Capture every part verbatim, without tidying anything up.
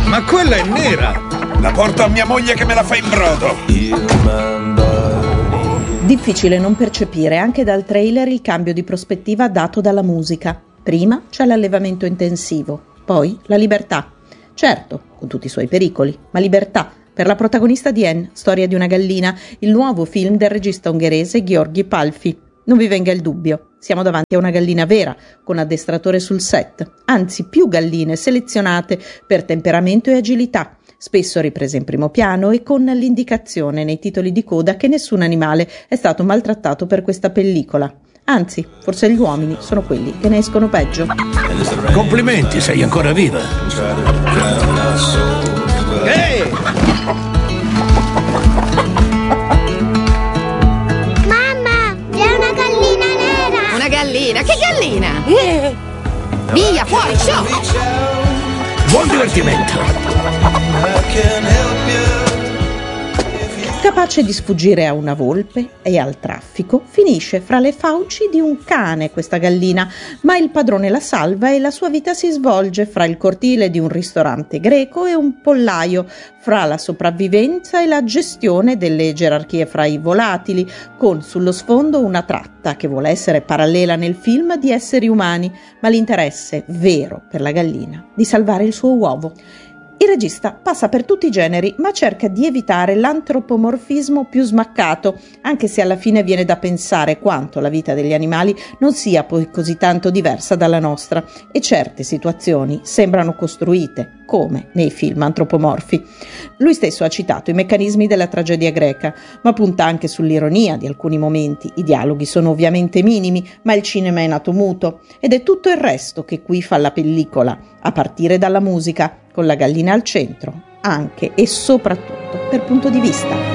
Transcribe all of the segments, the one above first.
Ma quella è nera! La porto a mia moglie che me la fa in brodo! Difficile non percepire anche dal trailer il cambio di prospettiva dato dalla musica. Prima c'è l'allevamento intensivo, poi la libertà. Certo, con tutti i suoi pericoli, ma libertà. Per la protagonista di Anne, Storia di una gallina, il nuovo film del regista ungherese György Palfi. Non vi venga il dubbio, siamo davanti a una gallina vera, con addestratore sul set, anzi più galline selezionate per temperamento e agilità, spesso riprese in primo piano e con l'indicazione nei titoli di coda che nessun animale è stato maltrattato per questa pellicola. Anzi, forse gli uomini sono quelli che ne escono peggio. Complimenti, sei ancora viva. Ehi! Mamma, c'è una gallina nera! Una gallina? Che gallina? Eh. Via, fuori, show! Buon divertimento! Capace di sfuggire a una volpe e al traffico, finisce fra le fauci di un cane questa gallina, ma il padrone la salva e la sua vita si svolge fra il cortile di un ristorante greco e un pollaio, fra la sopravvivenza e la gestione delle gerarchie fra i volatili, con sullo sfondo una tratta che vuole essere parallela nel film di esseri umani, ma l'interesse vero per la gallina di salvare il suo uovo. Il regista passa per tutti i generi, ma cerca di evitare l'antropomorfismo più smaccato, anche se alla fine viene da pensare quanto la vita degli animali non sia poi così tanto diversa dalla nostra, e certe situazioni sembrano costruite, come nei film antropomorfi. Lui stesso ha citato i meccanismi della tragedia greca, ma punta anche sull'ironia di alcuni momenti. I dialoghi sono ovviamente minimi, ma il cinema è nato muto, ed è tutto il resto che qui fa la pellicola, a partire dalla musica, con la gallina al centro, anche e soprattutto per punto di vista.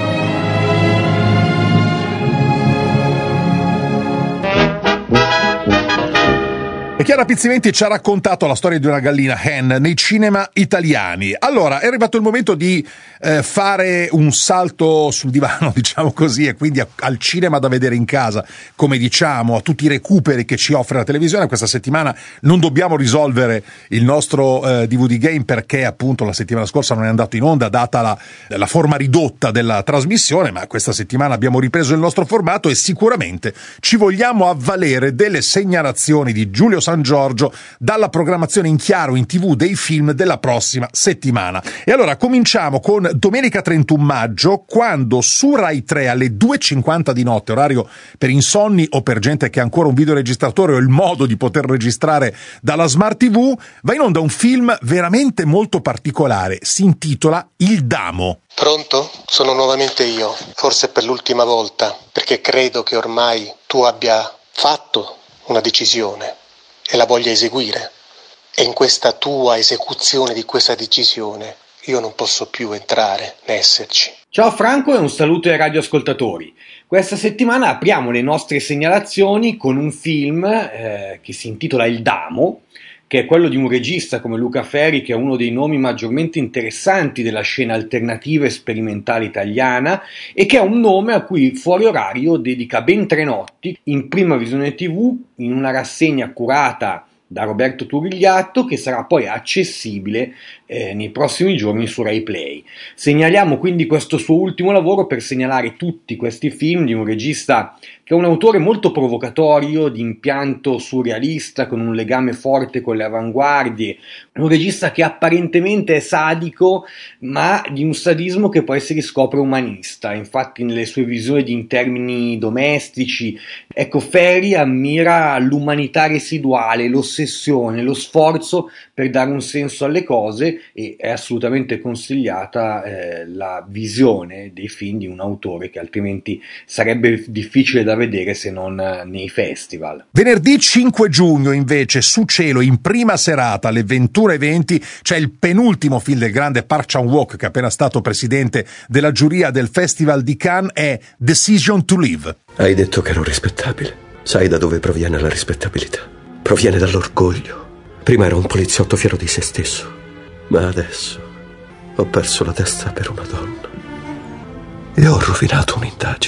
E Chiara Pizzimenti ci ha raccontato la storia di una gallina hen nei cinema italiani. Allora, è arrivato il momento di eh, fare un salto sul divano, diciamo così, e quindi a, al cinema da vedere in casa, come diciamo, a tutti i recuperi che ci offre la televisione. Questa settimana non dobbiamo risolvere il nostro eh, D V D game perché appunto la settimana scorsa non è andato in onda, data la, la forma ridotta della trasmissione, ma questa settimana abbiamo ripreso il nostro formato e sicuramente ci vogliamo avvalere delle segnalazioni di Giulio San Giorgio dalla programmazione in chiaro in tivù dei film della prossima settimana. E allora cominciamo con domenica trentuno maggio, quando su Rai tre alle due e cinquanta di notte, orario per insonni o per gente che ha ancora un videoregistratore o il modo di poter registrare dalla Smart tivù, va in onda un film veramente molto particolare. Si intitola Il Damo. Pronto? Sono nuovamente io, forse per l'ultima volta, perché credo che ormai tu abbia fatto una decisione e la voglia eseguire, e in questa tua esecuzione di questa decisione io non posso più entrare né esserci. Ciao Franco e un saluto ai radioascoltatori. Questa settimana apriamo le nostre segnalazioni con un film eh, che si intitola Il Damo, che è quello di un regista come Luca Ferri, che è uno dei nomi maggiormente interessanti della scena alternativa e sperimentale italiana, e che è un nome a cui Fuori Orario dedica ben tre notti in prima visione tivù, in una rassegna curata da Roberto Turigliatto, che sarà poi accessibile eh, nei prossimi giorni su Rai Play. Segnaliamo quindi questo suo ultimo lavoro per segnalare tutti questi film di un regista che è un autore molto provocatorio, di impianto surrealista, con un legame forte con le avanguardie, un regista che apparentemente è sadico, ma di un sadismo che poi si riscopre umanista. Infatti nelle sue visioni di intermini domestici, ecco, Ferri ammira l'umanità residuale, l'ossessione, lo sforzo per dare un senso alle cose, e è assolutamente consigliata eh, la visione dei film di un autore che altrimenti sarebbe difficile da vedere se non nei festival. Venerdì cinque giugno invece su Cielo, in prima serata alle ventuno e venti, c'è il penultimo film del grande Park Chan-wook, che è appena stato presidente della giuria del Festival di Cannes, è Decision to Live. Hai detto che ero rispettabile. Sai da dove proviene la rispettabilità? Proviene dall'orgoglio. Prima ero un poliziotto fiero di se stesso, ma adesso ho perso la testa per una donna e ho rovinato un'indagine. È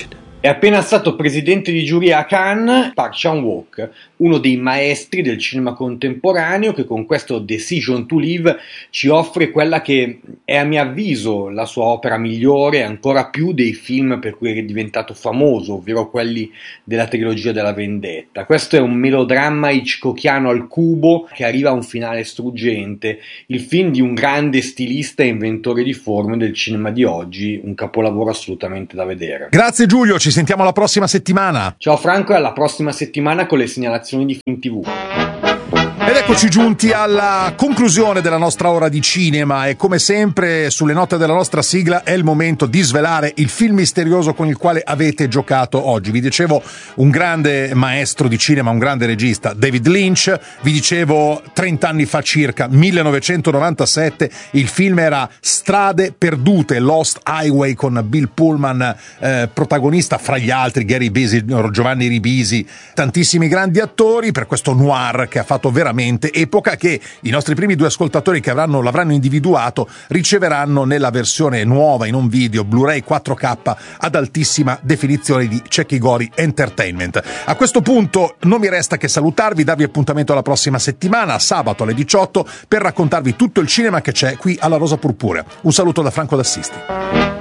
È appena stato presidente di giuria a Cannes Park Chan-wook, uno dei maestri del cinema contemporaneo, che con questo Decision to Live ci offre quella che è, a mio avviso, la sua opera migliore, ancora più dei film per cui è diventato famoso, ovvero quelli della trilogia della vendetta. Questo è un melodramma hitchcockiano al cubo che arriva a un finale struggente, il film di un grande stilista e inventore di forme del cinema di oggi, un capolavoro assolutamente da vedere. Grazie Giulio, ci sentiamo la prossima settimana. Ciao Franco, e alla prossima settimana con le segnalazioni di Film tivù. Ed eccoci giunti alla conclusione della nostra ora di cinema e come sempre sulle note della nostra sigla è il momento di svelare il film misterioso con il quale avete giocato oggi. Vi dicevo un grande maestro di cinema, un grande regista, David Lynch. Vi dicevo trenta anni fa circa, millenovecentonovantasette, il film era Strade perdute, Lost Highway, con Bill Pullman eh, protagonista, fra gli altri Gary Busey, Giovanni Ribisi, tantissimi grandi attori per questo noir che ha fatto veramente epoca, che i nostri primi due ascoltatori che avranno, l'avranno individuato riceveranno nella versione nuova in un video Blu-ray quattro K ad altissima definizione di Cecchigori Entertainment. A questo punto non mi resta che salutarvi, darvi appuntamento alla prossima settimana, sabato alle diciotto, per raccontarvi tutto il cinema che c'è qui alla Rosa Purpurea. Un saluto da Franco D'Assisti.